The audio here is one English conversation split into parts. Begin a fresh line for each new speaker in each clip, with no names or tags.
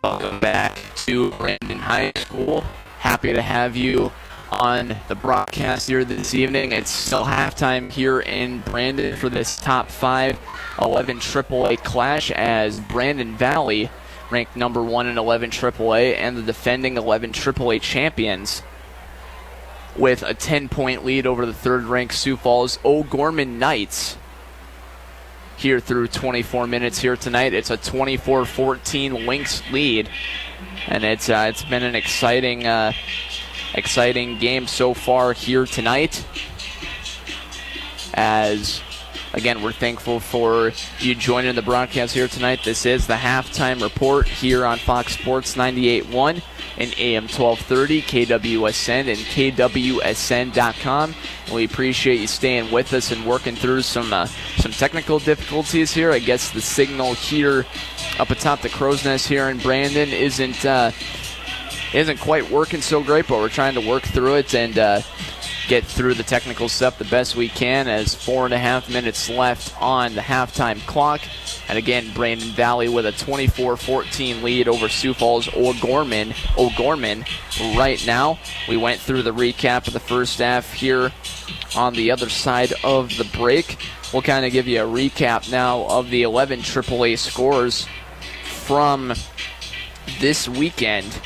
Welcome back to Brandon High School. Happy to have you on the broadcast here this evening. It's still halftime here in Brandon for this top 5 11 AAA clash as Brandon Valley, ranked number 1 in 11 AAA, and the defending 11 AAA champions, with a 10-point lead over the third-ranked Sioux Falls O'Gorman Knights. Here through 24 minutes here tonight, it's a 24-14 Lynx lead, and it's been an exciting game so far here tonight. As again, we're thankful for you joining the broadcast here tonight. This is the halftime report here on Fox Sports 98.1 and AM 1230, KWSN, and KWSN.com. We appreciate you staying with us and working through some technical difficulties here. I guess the signal here up atop the Crow's Nest here in Brandon isn't quite working so great, but we're trying to work through it and get through the technical stuff the best we can, as 4.5 minutes left on the halftime clock. And again, Brandon Valley with a 24-14 lead over Sioux Falls O'Gorman right now. We went through the recap of the first half here on the other side of the break. We'll kind of give you a recap now of the 11 AAA scores from this weekend,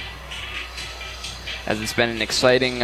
as it's been an exciting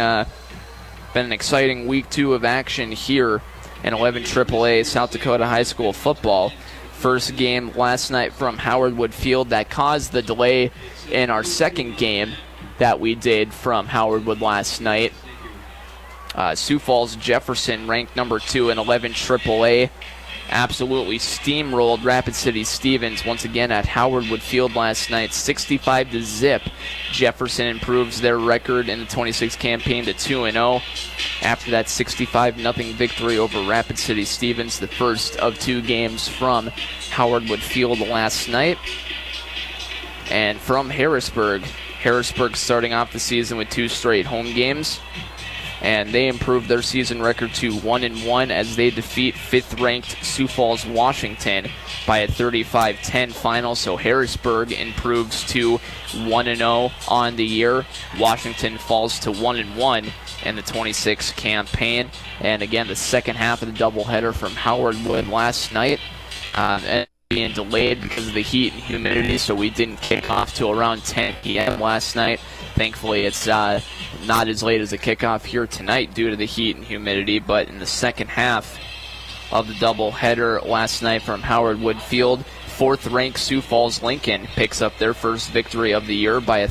week 2 of action here in 11 AAA South Dakota high school football. First game last night from Howard Wood Field that caused the delay in our second game that we did from Howard Wood last night. Sioux Falls Jefferson, ranked number 2 in 11 AAA, absolutely steamrolled Rapid City Stevens once again at Howard Wood Field last night, 65-0. Jefferson improves their record in the 26 campaign to 2-0 after that 65-0 victory over Rapid City Stevens, the first of 2 games from Howard Wood Field last night. And from Harrisburg starting off the season with 2 straight home games, and they improved their season record to 1-1 as they defeat 5th-ranked Sioux Falls Washington by a 35-10 final. So Harrisburg improves to 1-0 on the year. Washington falls to 1-1 in the 26 campaign. And again, the second half of the doubleheader from Howard Wood last night, and being delayed because of the heat and humidity, so we didn't kick off till around 10 p.m. last night. Thankfully, it's not as late as the kickoff here tonight due to the heat and humidity, but in the second half of the doubleheader last night from Howard Wood Field, 4th-ranked Sioux Falls Lincoln picks up their first victory of the year by a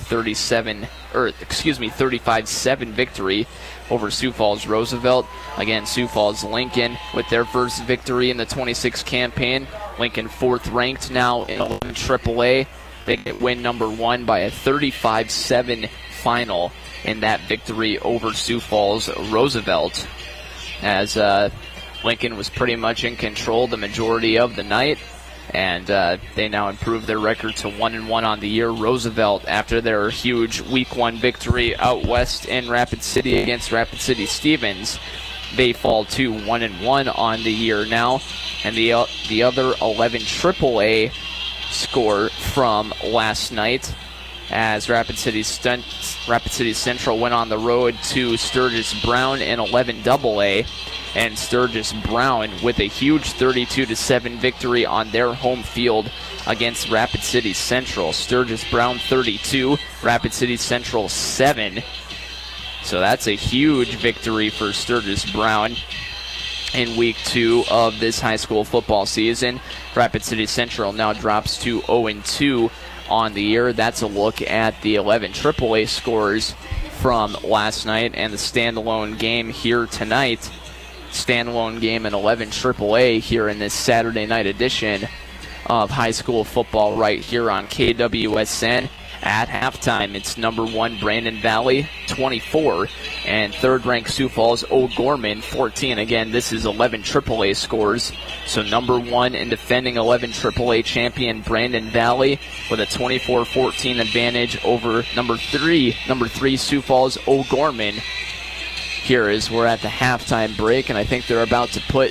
35-7 victory over Sioux Falls Roosevelt. Again, Sioux Falls Lincoln with their first victory in the 26 campaign. Lincoln 4th-ranked now in 11 AAA. They get win number 1 by a 35-7 final in that victory over Sioux Falls Roosevelt, as Lincoln was pretty much in control the majority of the night, and they now improve their record to 1-1 on the year. Roosevelt, after their huge Week 1 victory out west in Rapid City against Rapid City Stevens, they fall to 1-1 on the year now. And the other 11 AAA score from last night, as Rapid City Central went on the road to Sturgis Brown in 11 AA, and Sturgis Brown with a huge 32-7 victory on their home field against Rapid City Central. Sturgis Brown 32, Rapid City Central 7. So that's a huge victory for Sturgis Brown in Week 2 of this high school football season. Rapid City Central now drops to 0-2 on the year. That's a look at the 11 AAA scores from last night and the standalone game here tonight. Standalone game in 11 AAA here in this Saturday night edition of high school football right here on KWSN. At halftime, it's number 1 Brandon Valley 24 and 3rd-ranked Sioux Falls O'Gorman 14. Again, this is 11 AAA scores. So number 1 and defending 11 AAA champion Brandon Valley with a 24-14 advantage over number 3 Sioux Falls O'Gorman. Here is we're at the halftime break, and I think they're about to put